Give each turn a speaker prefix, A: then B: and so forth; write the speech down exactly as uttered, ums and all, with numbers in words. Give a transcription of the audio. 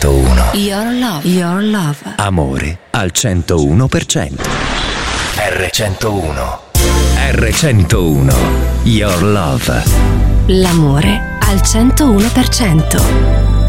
A: centouno.
B: Your love. Your love.
A: Amore al centouno per cento. erre centouno. erre centouno. Your love.
B: L'amore al centouno per cento.